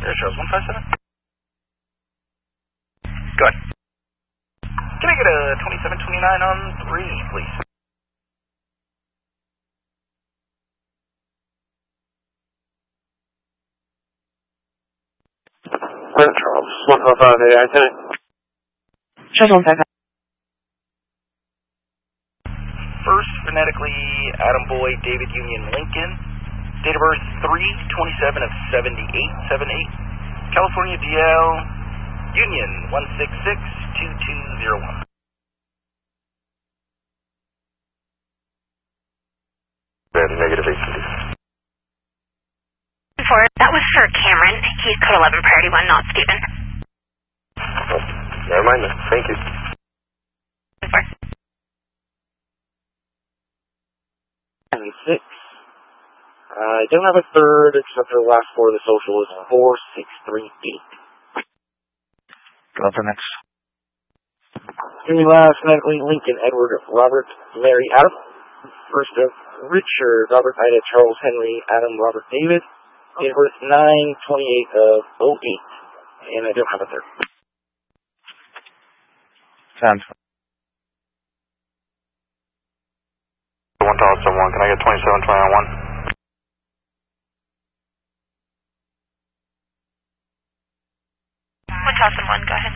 Air Charles 157. Go ahead. Can I get a 2729 on 3, please? Air Charles 155 AI Tenant. Charles 155. First, phonetically, Adam Boy, David Union Lincoln. Date of birth 3/27 of 78. California DL Union 1662201. Negative 8. That was for Cameron. He's code 11 priority 1, not Steven. Oh, never mind then. Thank you. 76. I don't have a third except for the last four of the social is 4638. Go for next. Jimmy last, medically, Lincoln, Edward, Robert, Mary, Adam. First of Richard, Robert, Ida, Charles, Henry, Adam, Robert, David. Date of birth 9/28 of 08. And I don't have a third. Sounds fine. 1071, can I get 2721? One, go ahead.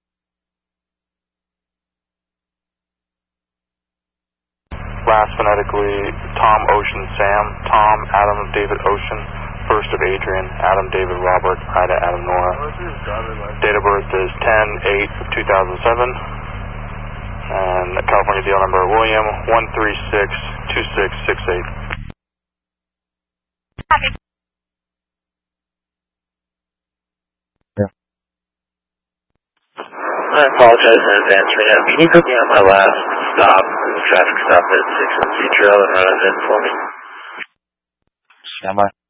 Last phonetically, Tom, Ocean, Sam. Tom, Adam, David, Ocean. First of Adrian, Adam, David, Robert, Ida, Adam, Nora. Date of birth is 10/8/2007. And California deal number William 1362668. Copy. I apologize in advance for that. Can you put me on my last stop, traffic stop at 610 Trail and run it in for me? Stand by.